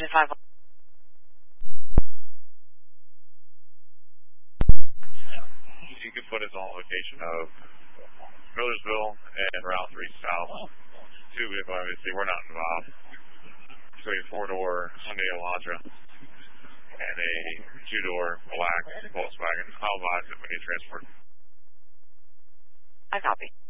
engine 5. You can put us on location of Millersville and Route 3 South. 2 vehicle, obviously, we're not involved. So a 4-door Hyundai Elantra and a 2-door black Volkswagen. I'll advise if we need transport. I copy.